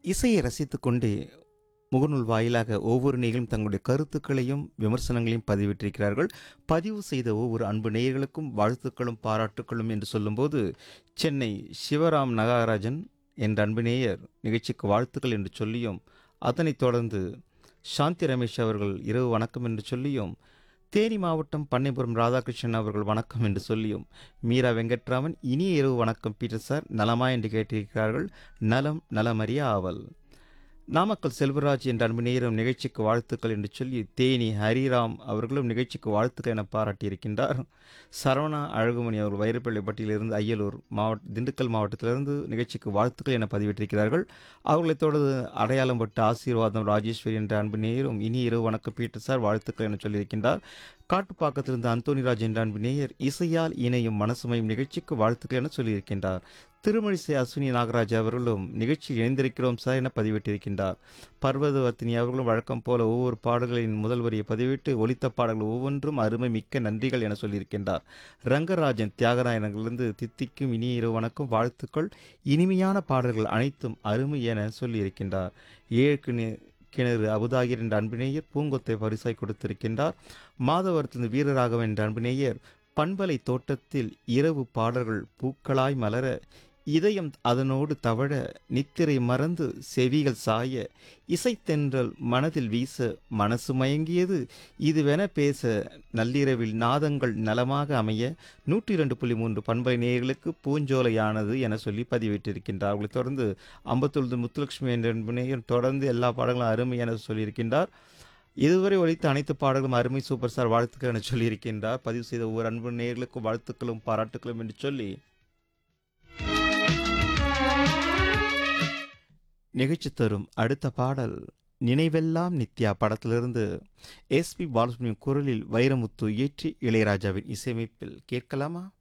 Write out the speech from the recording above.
இசையை ரசித்துக்கொண்டே முகநூல் வாயிலாக ஒவ்வொரு நேயர்களும் தங்களுடைய கருத்துக்களையும் விமர்சனங்களையும் பதிவிட்டிருக்கிறார்கள். பதிவு செய்த ஒவ்வொரு அன்பு நேயர்களுக்கும் வாழ்த்துக்களும் பாராட்டுக்களும் என்று சொல்லும்போது, சென்னை சிவராம் நாகராஜன் என்ற அன்பு நேயர் நிகழ்ச்சிக்கு வாழ்த்துக்கள் என்று சொல்லியும், அதனைத் தொடர்ந்து சாந்தி ரமேஷ் அவர்கள் இரவு வணக்கம் என்று சொல்லியும், தேனி மாவட்டம் பண்ணைபுரம் ராதாகிருஷ்ணன் அவர்கள் வணக்கம் என்று சொல்லியும், மீரா வெங்கட்ராமன் இனிய இரவு வணக்கம் பீட்டர் சார் நலமா என்று கேட்டிருக்கிறார்கள். நலம் நலமறிய ஆவல். நாமக்கல் செல்வராஜ் என்ற அன்பு நேயரும் நிகழ்ச்சிக்கு வாழ்த்துக்கள் என்று சொல்லி, தேனி ஹரிராம் அவர்களும் நிகழ்ச்சிக்கு வாழ்த்துக்கள் என பாராட்டியிருக்கின்றார். சரவணா அழகுமணி அவர்கள் வைரப்பள்ளிப்பட்டியிலிருந்து அய்யலூர் திண்டுக்கல் மாவட்டத்திலிருந்து நிகழ்ச்சிக்கு வாழ்த்துக்கள் என பதிவிட்டிருக்கிறார்கள். அவர்களைத் தொடர்ந்து அடையாளம் பட்டு ஆசீர்வாதம் ராஜேஸ்வரி என்ற அன்பு நேயரும் இனிய இரவு வணக்கம் பீட்டர் சார் வாழ்த்துக்கள் என சொல்லியிருக்கின்றார். காட்டுப்பாக்கத்திலிருந்து அந்தோனிராஜ் என்ற அன்பு நேயர் இசையால் இணையும் மனசுமையும் நிகழ்ச்சிக்கு வாழ்த்துக்கள் என சொல்லியிருக்கின்றார். திருமழிசை அஸ்வினி நாகராஜ் அவர்களும் நிகழ்ச்சியில் இணைந்திருக்கிறோம் சார் என பதிவிட்டிருக்கின்றார். பர்வதவர்த்தினி அவர்களும் வழக்கம் போல ஒவ்வொரு பாடல்களின் முதல் வரியை பதிவிட்டு ஒலித்த பாடல்கள் ஒவ்வொன்றும் அருமை மிக்க நன்றிகள் என சொல்லியிருக்கின்றார். ரங்கராஜன் தியாகராயனங்களிலிருந்து தித்திக்கும் இனிய இரவு வணக்கம் வாழ்த்துக்கள், இனிமையான பாடல்கள் அனைத்தும் அருமை என சொல்லியிருக்கின்றார். கிணறு அபுதாகிர் என்ற அன்பினேயர் பூங்கொத்தை பரிசாய் கொடுத்திருக்கின்றார். மாதவரத்திலிருந்து வீரராகவன் என்ற அன்பினேயர் பண்பலை தோட்டத்தில் இரவு பாடல்கள் பூக்களாய் மலர, இதயம் அதனோடு தவழ, நித்திரை மறந்து செவிகள் சாய, இசைத்தென்றல் மனதில் வீச மனசு மயங்கியது இதுவென பேச, நள்ளிரவில் நாதங்கள் நலமாக அமைய 102.3 பண்பலை நேயர்களுக்கு பூஞ்சோலையானது என சொல்லி பதிவிட்டிருக்கின்றார். அவர்களைத் தொடர்ந்து அம்பத்தொழுது முத்துலட்சுமி என்ற நேயர் தொடர்ந்து எல்லா பாடங்களும் அருமை என சொல்லியிருக்கின்றார். இதுவரை ஒலித்த அனைத்து பாடல்களும் அருமை சூப்பர் ஸ்டார் வாழ்த்துக்கள் என சொல்லியிருக்கின்றார். பதிவு செய்த ஒவ்வொரு அன்பு நேயர்களுக்கும் வாழ்த்துக்களும் பாராட்டுக்களும் என்று சொல்லி, நிகழ்ச்சி தரும் அடுத்த பாடல் நினைவெல்லாம் நித்யா படத்திலிருந்து எஸ்பி பாலசுப்ரமணியம் குரலில் வைரமுத்து இயற்றி இளையராஜாவின் இசையமைப்பில் கேட்கலாமா?